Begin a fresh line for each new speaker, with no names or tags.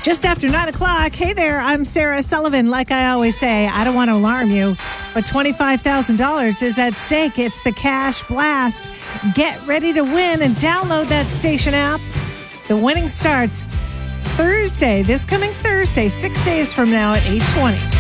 Just after 9 o'clock. Hey there, I'm Sarah Sullivan. Like I always say, I don't want to alarm you, but $25,000 is at stake. It's the Cash Blast. Get ready to win and download that station app. The winning starts Thursday, this coming Thursday, 6 days from now at 8:20.